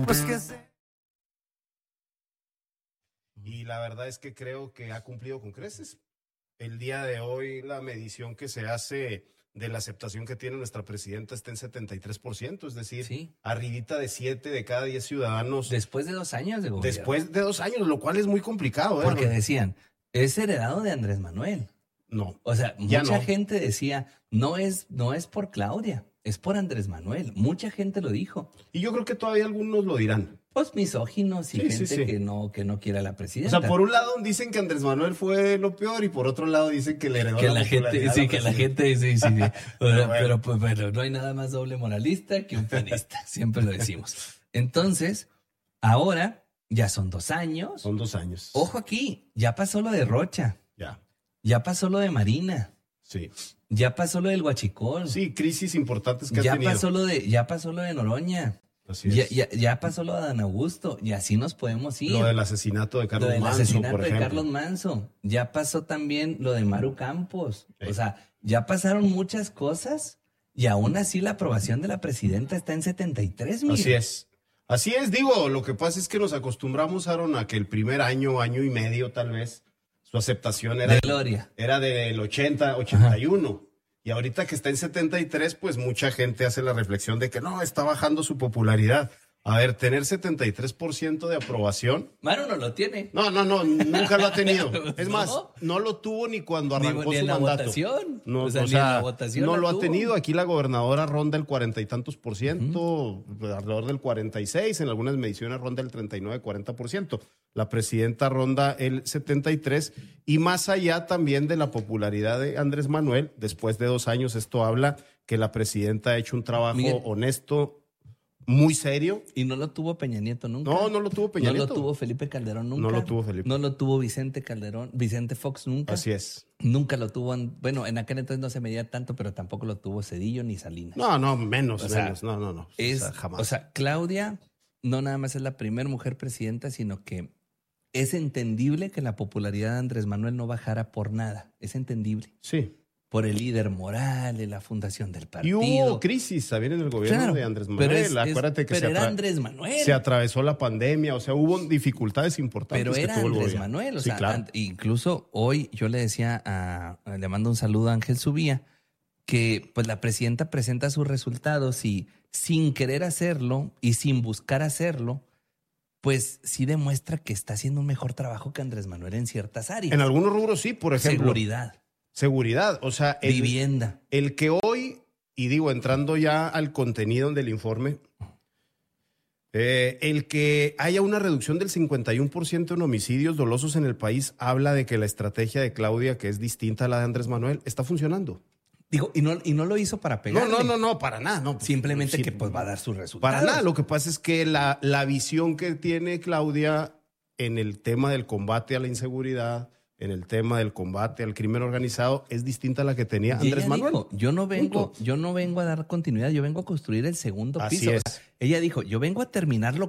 pues que sé. Y la verdad es que creo que ha cumplido con creces. El día de hoy la medición que se hace de la aceptación que tiene nuestra presidenta está en 73%, es decir, Sí. arribita de 7 de cada 10 ciudadanos. Después de 2 años de gobierno. Después de 2 años, lo cual es muy complicado. Porque decían, es heredado de Andrés Manuel. No. O sea, Ya mucha no. gente decía, no es por Claudia, es por Andrés Manuel. Mucha gente lo dijo. Y yo creo que todavía algunos lo dirán. Pues misóginos y Sí, gente sí. que no quiere a la O presidenta. sea, por un lado dicen que Andrés Manuel fue lo peor y por otro lado dicen que le heredó que la la gente, popularidad a sí, que la presidenta. gente, sí. O sea, Pero pero pues bueno, no hay nada más doble moralista que un pianista, siempre lo decimos. Entonces, ahora ya son 2 años. Son 2 años. Ojo aquí, ya pasó lo de Rocha, Ya, ya pasó lo de Marina, sí. ya pasó lo del Huachicol, Sí, crisis importantes que ha ya tenido. pasó lo de Noroña. Así es. Ya pasó lo de Dan Augusto y así nos podemos ir. Lo del asesinato de Carlos Lo del Manso, asesinato por de ejemplo. Carlos Manso. Ya pasó también lo de Maru Campos. Sí. O sea, ya pasaron muchas cosas y aún así la aprobación de la presidenta está en 73, mire. Así es. Así es, digo, lo que pasa es que nos acostumbramos, Aaron, a que el primer año, año y medio tal vez, su aceptación era De gloria. era del 80, 81. Y ahorita que está en 73, pues mucha gente hace la reflexión de que no, está bajando su popularidad. A ver, tener 73% de aprobación. Maru no lo tiene. No, nunca lo ha tenido. Es ¿No? más, no lo tuvo ni cuando Ni arrancó en su la mandato. votación. No, O sea, o ni sea, en la votación no la lo ha tuvo. tenido. Aquí la gobernadora ronda el 40 y tantos por ciento, alrededor del 46, en algunas mediciones ronda el 39, 40%. La presidenta ronda el 73 y más allá también de la popularidad de Andrés Manuel, después de 2 años, esto habla que la presidenta ha hecho un trabajo Miguel. honesto, muy serio. Y no lo tuvo Peña Nieto nunca. No lo tuvo Peña No Nieto. lo tuvo Felipe Calderón nunca. No lo tuvo Felipe. No lo tuvo Vicente Fox nunca. Así es. Nunca lo tuvo. Bueno, en aquel entonces no se medía tanto, pero tampoco lo tuvo Cedillo ni Salinas. No, menos. O sea, No. Jamás. O sea, Claudia no nada más es la primera mujer presidenta, sino que es entendible que la popularidad de Andrés Manuel no bajara por nada. Es entendible. Sí. Por el líder moral, de la fundación del Y partido. hubo crisis también en el gobierno Claro, de Andrés pero Manuel. Acuérdate que pero era Andrés Manuel. se atravesó la pandemia, o sea, hubo dificultades importantes. Pero era que tuvo el Andrés gobierno. Manuel. O Sí, sea, claro. incluso hoy yo le decía le mando un saludo a Ángel Subía, que pues la presidenta presenta sus resultados y sin querer hacerlo y sin buscar hacerlo, pues sí demuestra que está haciendo un mejor trabajo que Andrés Manuel en ciertas áreas. En algunos rubros sí, por ejemplo. Seguridad, o sea, Vivienda. El que hoy, y digo, entrando ya al contenido del informe, el que haya una reducción del 51% en homicidios dolosos en el país habla de que la estrategia de Claudia, que es distinta a la de Andrés Manuel, está funcionando. Digo, y no lo hizo para pegarle. No, para nada. No, Simplemente sí, que pues va a dar sus resultados. Para nada, lo que pasa es que la visión que tiene Claudia en el tema del combate a la inseguridad, en el tema del combate al crimen organizado, es distinta a la que tenía Y Andrés ella Manuel. dijo, yo no vengo a dar continuidad, yo vengo a construir el segundo Así piso. es. O sea, ella dijo, yo vengo a terminar lo